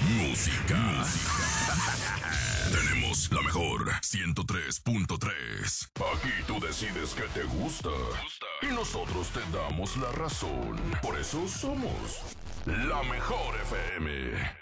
Música. Tenemos la mejor 103.3. Aquí tú decides qué te gusta. Y nosotros te damos la razón. Por eso somos la mejor FM.